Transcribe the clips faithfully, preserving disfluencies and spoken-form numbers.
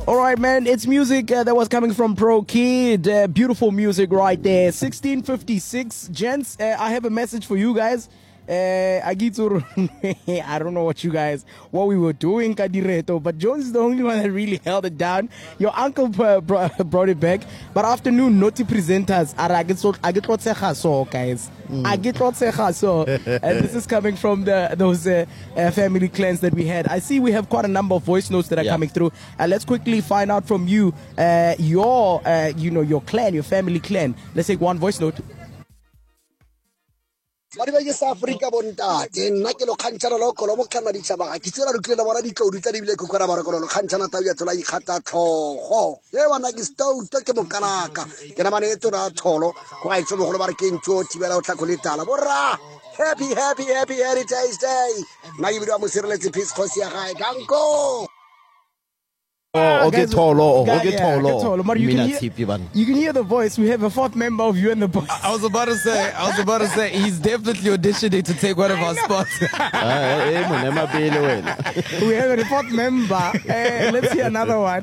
All right, man. It's music uh, that was coming from Pro Kid. Uh, beautiful music right there. sixteen fifty-six. Gents, uh, I have a message for you guys. Uh, I get to, I don't know what you guys, what we were doing, Kadireto, but Jones is the only one that really held it down. Your uncle uh, brought it back. But afternoon, naughty presenters, I get so, I get what so, guys. I get what so. And this is coming from the those uh, uh, family clans that we had. I see we have quite a number of voice notes that are yeah. coming through. Uh, let's quickly find out from you, uh, your, uh, you know, your clan, your family clan. Let's take one voice note. Mariba ke sa Africa bontate nna ke lo khantshana lo kolo mo kana di tshaba ke tsela re klela bona di tlodi tsa di bile go kwara bara kolo khantshana tau ya tsola ikgata tlhogo ye wana ke stone to ke mokanaka ke na mane to ra tsholo go a itse mo go bare ke ntso tibela o tla go letala borra happy happy happy heritage day na ibiro mo sireletse peace khosi ya gae danko. Oh, okay, tolo, okay, tolo. You can, hear, you can hear the voice. We have a fourth member of you in the box. I was about to say, I was about to say, he's definitely auditioning to take one of our spots. We have a fourth member. Uh, let's hear another one.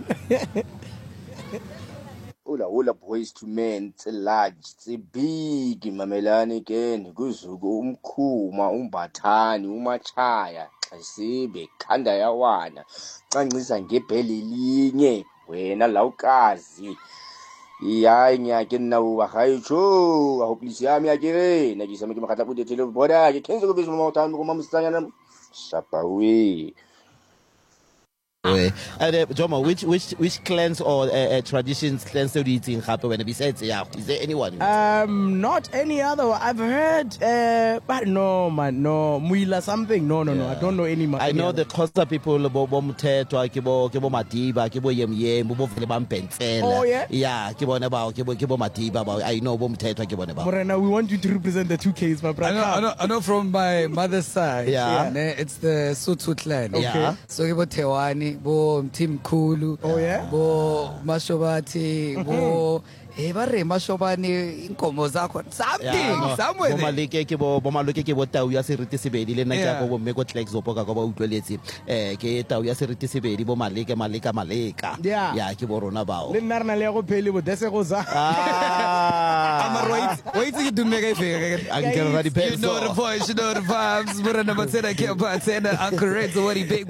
Ula ula boys to men, it's large, it's big, mamelani again, kuzuku umkhuma umbathani umachaya asibe khanda yawana cancisa ngebheli linye wena lawukazi iya nyake nawo hayicho ahoplisi yami yake na jisama ke makhatla bude tele boda ke kenzo kubizo mawutani kuma msanyana shapawe. And uh, Jomo, which which which clans or uh, uh, traditions clans do you think happen when besides yeah? Is there anyone? Um, not any other. I've heard, uh, but no man, no Muila something. No, no, yeah. no. I don't know any. I know the Costa people. Bo bo mteto, kibo kibo matiba, kibo yem yem, bo vile bampentsela. Oh yeah. Yeah, kibo neba, kibo kibo matiba. I know bo mteto, kibo neba. Morena, we want you to represent the two Ks, my brother. I know, I know, I know from my mother's side. Yeah, yeah. It's the Sotho clan. Okay. Yeah. So kibo Tewani. Bo Mthimkhulu, oh yeah, bo Mashobati, bo eh bare Mashobani inkomo zakho something somewhere bo malike ke bo bo maluke ke bo tau ya seriti sebedi le nna ke go bo mmeko tlex zo poka go ba utlweletse eh ke tau ya seriti sebedi bo malike malika maleka ya ke bo rona bao le nna rena le go phele bo dese go za amar wait wait ke dumme ga ife uncle Radi you know the voice, you know the vibes but na matsena ke ba tsena uncle Red so what he big